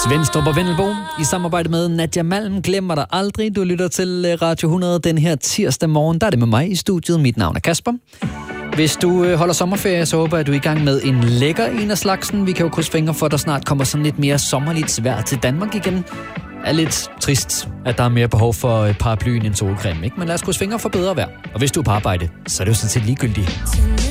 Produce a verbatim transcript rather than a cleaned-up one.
Svendstrup og Vendelbo i samarbejde med Nadia Malm glemmer dig aldrig. Du lytter til Radio hundrede den her tirsdag morgen. Der er det med mig i studiet. Mit navn er Kasper. Hvis du holder sommerferie, så håber jeg, at du er i gang med en lækker en af slagsen. Vi kan jo krydse fingre for, at der snart kommer sådan lidt mere sommerligt vejr til Danmark igen. Er lidt trist, at der er mere behov for paraplyen end solcreme, ikke? Men lad os krydse fingre for bedre vejr. Og hvis du er på arbejde, så er det jo sådan set ligegyldigt.